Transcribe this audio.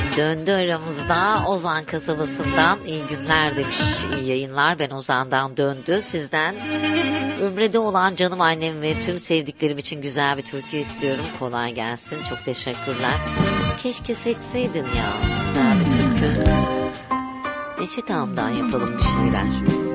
Döndü aramızda Ozan kasabasından iyi günler demiş. İyi yayınlar, ben Ozan'dan döndü. Sizden ömrede olan canım annem ve tüm sevdiklerim için güzel bir türkü istiyorum. Kolay gelsin, çok teşekkürler. Keşke seçseydin ya güzel bir türkü. Neşet Ağam'dan yapalım bir şeyler.